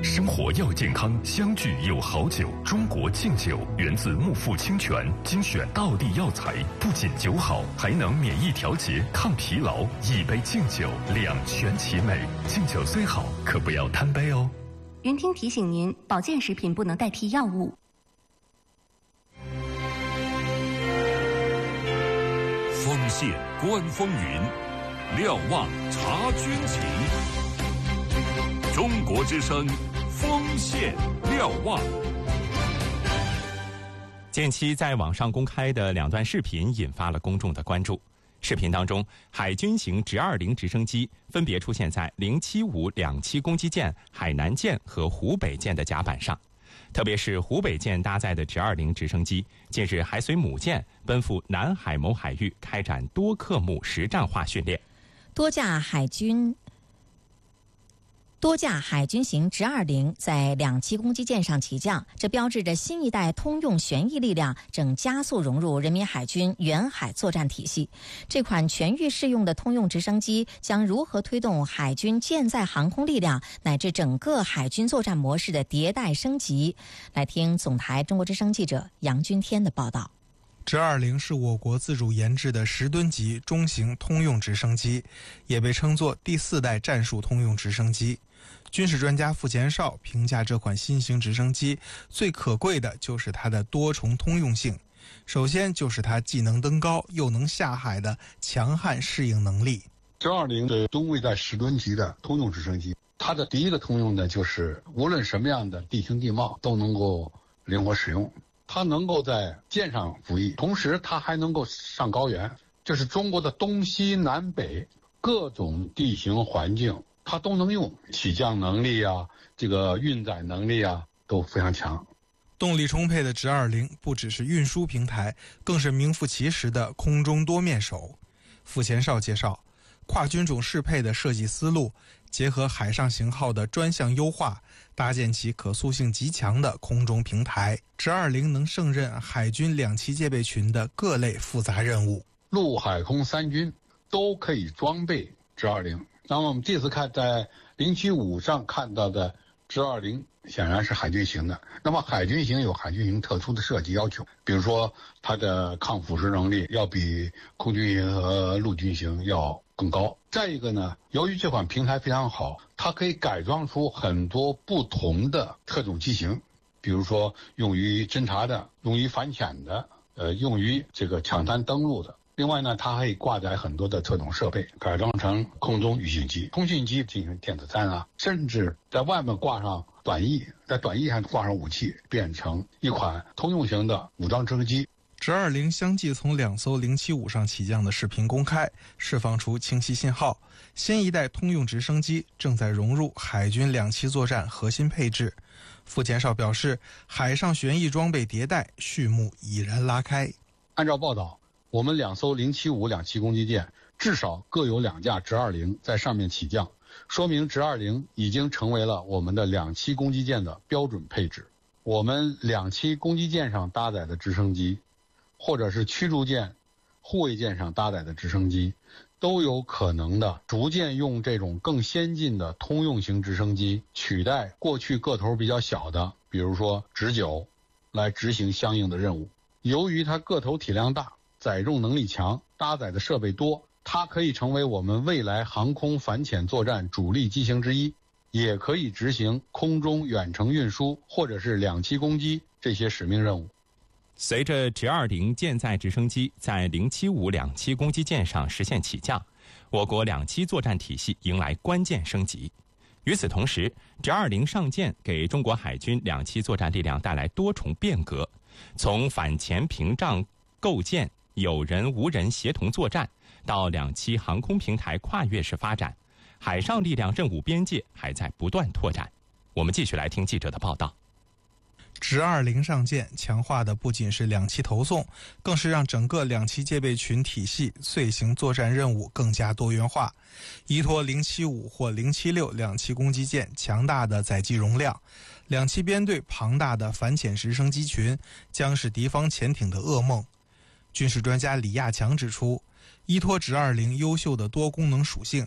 生活要健康，相聚有好酒。中国敬酒源自木富清泉，精选道地药材，不仅酒好，还能免疫调节、抗疲劳。一杯敬酒，两全其美。敬酒虽好，可不要贪杯哦。 云听提醒您，保健食品不能代替药物。 锋线观风云，瞭望察军情。中国之声，锋线瞭望。 近期在网上公开的两段视频引发了公众的关注。视频当中，海军型直20直升机分别出现在075两栖攻击舰海南舰和湖北舰的甲板上。特别是湖北舰搭载的直20直升机，近日还随母舰奔赴南海某海域开展多科目实战化训练。 多架海军型直20在两栖攻击舰上起降，这标志着新一代通用旋翼力量正加速融入人民海军远海作战体系。这款全域适用的通用直升机将如何推动海军舰载航空力量乃至整个海军作战模式的迭代升级？来听总台中国之声记者杨军天的报道。 直20是我国自主研制的10吨级中型通用直升机，也被称作第4代战术通用直升机。军事专家傅前绍评价这款新型直升机最可贵的就是它的多重通用性。首先就是它既能登高又能下海的强悍适应能力。 直20是中卫在10吨级的通用直升机，它的第一个通用呢，就是无论什么样的地形地貌都能够灵活使用。它能够在舰上服役，同时它还能够上高原，就是中国的东西南北各种地形环境它都能用，起降能力啊，这个运载能力啊都非常强。 动力充沛的直20不只是运输平台，更是名副其实的空中多面手。傅前绍介绍，跨军种适配的设计思路，结合海上型号的专项优化，搭建起可塑性极强的空中平台，直20能胜任海军两栖戒备群的各类复杂任务。 陆海空三军都可以装备直20。那么我们这次看在075上看到的直20显然是海军型的。那么海军型有海军型特殊的设计要求，比如说它的抗腐蚀能力要比空军型和陆军型要更高。再一个呢，由于这款平台非常好，它可以改装出很多不同的特种机型，比如说用于侦察的，用于反潜的，用于这个抢滩登陆的。另外呢，它还可以挂载很多的特种设备，改装成空中预警机、通讯机进行电子战啊，甚至在外面挂上短翼，在短翼上挂上武器，变成一款通用型的武装直升机。 直20相继从2艘075上起降的视频公开，释放出清晰信号，新一代通用直升机正在融入海军两栖作战核心配置。傅前绍表示，海上旋翼装备迭代序幕已然拉开。 按照报道，我们2艘075两栖攻击舰至少各有2架直20在上面起降，说明直20已经成为了我们的两栖攻击舰的标准配置。我们两栖攻击舰上搭载的直升机，或者是驱逐舰、护卫舰上搭载的直升机，都有可能的逐渐用这种更先进的通用型直升机取代过去个头比较小的，比如说直9，来执行相应的任务。由于它个头体量大，载重能力强，搭载的设备多，它可以成为我们未来航空反潜作战主力机型之一，也可以执行空中远程运输或者是两栖攻击这些使命任务。 随着直20舰载直升机在075两栖攻击舰上实现起降，我国两栖作战体系迎来关键升级。与此同时，直20上舰给中国海军两栖作战力量带来多重变革，从反潜屏障构建、有人无人协同作战，到两栖航空平台跨越式发展，海上力量任务边界还在不断拓展。我们继续来听记者的报道。 直20上舰强化的不仅是两栖投送，更是让整个两栖戒备群体系遂行作战任务更加多元化。依托075或076两栖攻击舰强大的载机容量，两栖编队庞大的反潜直升机群将是敌方潜艇的噩梦。军事专家李亚强指出，依托直20优秀的多功能属性，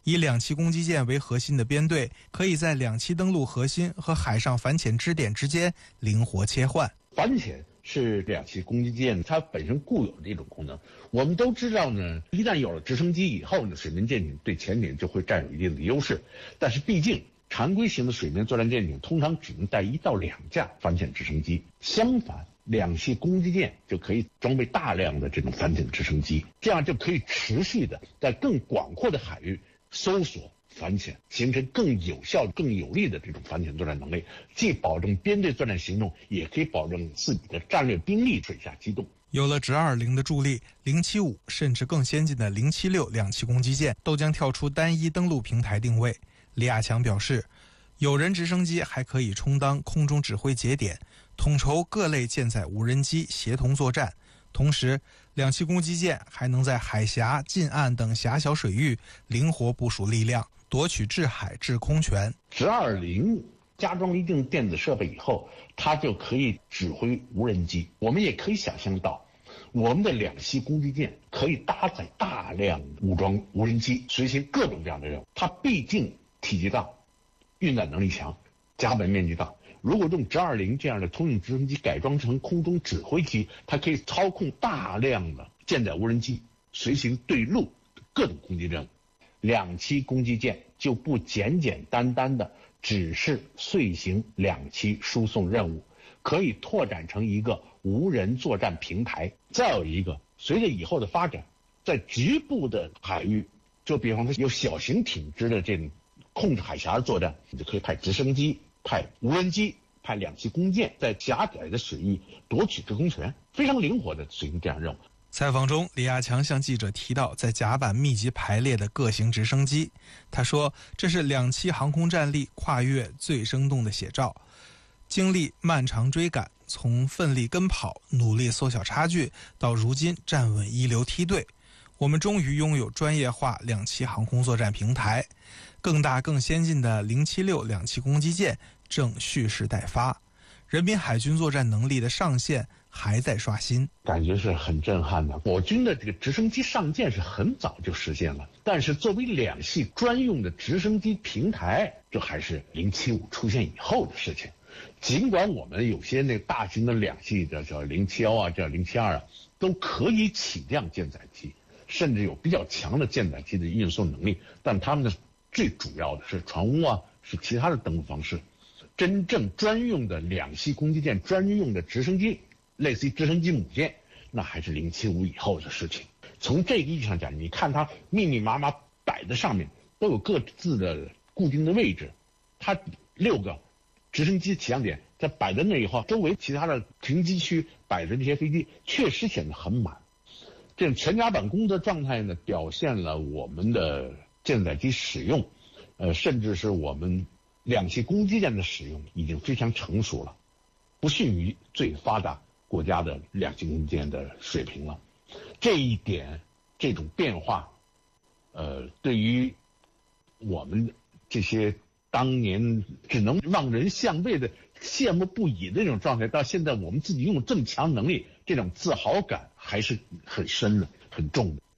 以两栖攻击舰为核心的编队可以在两栖登陆核心和海上反潜支点之间灵活切换。 反潜是两栖攻击舰它本身固有的一种功能。我们都知道呢，一旦有了直升机以后呢，水面舰艇对潜艇就会占有一定的优势。但是毕竟常规型的水面作战舰艇通常只能带1到2架反潜直升机，相反，两栖攻击舰就可以装备大量的这种反潜直升机，这样就可以持续的在更广阔的海域搜索反潜，形成更有效、更有力的这种反潜作战能力，既保证编队作战行动，也可以保证自己的战略兵力水下机动。 有了直20的助力，075甚至更先进的076两栖攻击舰都将跳出单一登陆平台定位。李亚强表示，有人直升机还可以充当空中指挥节点，统筹各类舰载无人机协同作战。同时，两栖攻击舰还能在海峡、近岸等狭小水域灵活部署力量，夺取制海制空权。 直20加装一定电子设备以后，它就可以指挥无人机。我们也可以想象到，我们的两栖攻击舰可以搭载大量武装无人机，实行各种各样的任务。它毕竟体积大，运载能力强，甲板面积大。如果用直20这样的通用直升机改装成空中指挥机，它可以操控大量的舰载无人机，随行对陆各种攻击任务。两栖攻击舰就不简简单单的只是遂行两栖输送任务，可以拓展成一个无人作战平台。再有一个，随着以后的发展，在局部的海域，就比方说有小型艇只的这种控制海峡的作战，你就可以派直升机、派无人机、派两栖攻舰，在狭窄的水域夺取制空权，非常灵活的随行这样任务。 采访中，李亚强向记者提到在甲板密集排列的各型直升机，他说这是两栖航空战力跨越最生动的写照。经历漫长追赶，从奋力跟跑、努力缩小差距，到如今站稳一流梯队，我们终于拥有专业化两栖航空作战平台。更大更先进的076两栖攻击舰正蓄势待发，人民海军作战能力的上限还在刷新， 感觉是很震撼的。我军的这个直升机上舰是很早就实现了，但是作为两栖专用的直升机平台，这还是075出现以后的事情。尽管我们有些那大型的两栖的叫071啊，叫072啊，都可以起降舰载机，甚至有比较强的舰载机的运送能力，但他们的最主要的是船坞啊，是其他的登陆方式。真正专用的两栖攻击舰专用的直升机，类似于直升机母舰，那还是075以后的事情。从这个意义上讲，你看它密密麻麻摆在上面，都有各自的固定的位置。它6个直升机起降点在摆在那以后，周围其他的停机区摆着这些飞机，确实显得很满。这种全甲板工作状态呢，表现了我们的舰载机使用，甚至是我们两栖攻击舰的使用已经非常成熟了，不逊于最发达国家的两栖攻击舰的水平了。这一点，这种变化，对于我们这些当年只能望人项背的羡慕不已的那种状态，到现在我们自己拥有这么强能力，这种自豪感还是很深的、很重的。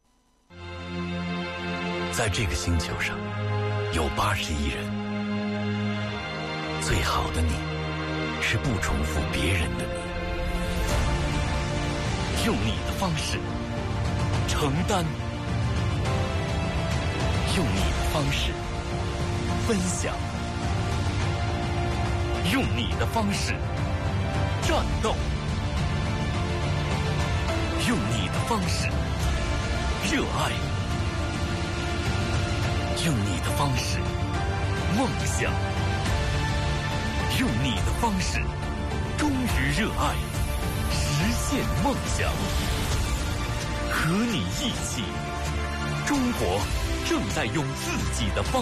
在这个星球上，有81人。最好的你，是不重复别人的你，用你的方式承担，用你的方式分享，用你的方式战斗，用你的方式热爱，用你的方式梦想，用你的方式忠于热爱，实现梦想。和你一起，中国正在用自己的方式